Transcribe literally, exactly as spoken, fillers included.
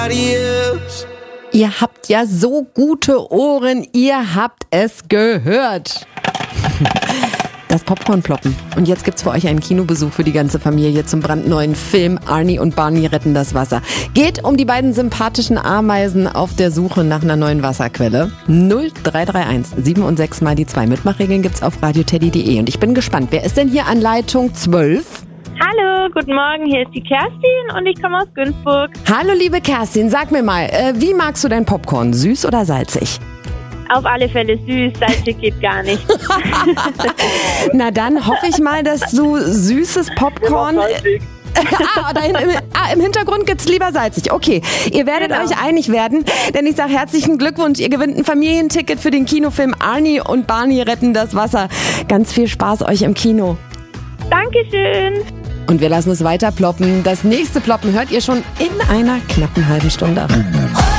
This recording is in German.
Ihr habt ja so gute Ohren, ihr habt es gehört. Das Popcorn ploppen. Und jetzt gibt's für euch einen Kinobesuch für die ganze Familie zum brandneuen Film Arnie und Barney retten das Wasser. Geht um die beiden sympathischen Ameisen auf der Suche nach einer neuen Wasserquelle. null drei drei eins sieben und sechs mal die zwei. Mitmachregeln gibt's auf radioteddy punkt de. Und ich bin gespannt, wer ist denn hier an Leitung zwölf? Hallo, guten Morgen, hier ist die Kerstin und ich komme aus Günzburg. Hallo liebe Kerstin, sag mir mal, äh, wie magst du dein Popcorn? Süß oder salzig? Auf alle Fälle süß, salzig geht gar nicht. Na dann hoffe ich mal, dass du süßes Popcorn... ah, da im, ah, im Hintergrund gibt's lieber salzig. Okay, ihr werdet Genau. euch einig werden, denn ich sage herzlichen Glückwunsch. Ihr gewinnt ein Familienticket für den Kinofilm Arnie und Barney retten das Wasser. Ganz viel Spaß euch im Kino. Dankeschön. Und wir lassen es weiter ploppen. Das nächste Ploppen hört ihr schon in einer knappen halben Stunde.